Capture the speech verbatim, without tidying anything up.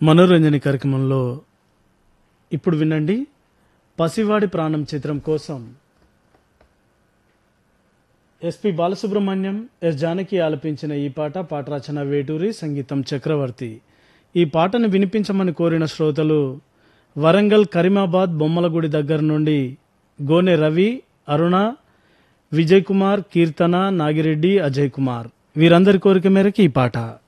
మనోరంజని కార్యక్రమంలో ఇప్పుడు వినండి పసివాడి ప్రాణం చిత్రం కోసం ఎస్పి బాలసుబ్రహ్మణ్యం ఎస్ జానకి ఆలపించిన ఈ పాట పాట రచన వేటూరి సంగీతం చక్రవర్తి. ఈ పాటను వినిపించమని కోరిన శ్రోతలు వరంగల్ కరీమాబాద్ బొమ్మలగుడి దగ్గర నుండి గోనె రవి, అరుణ, విజయ్ కుమార్, కీర్తన, నాగిరెడ్డి, అజయ్ కుమార్ వీరందరి కోరిక మేరకు ఈ పాట.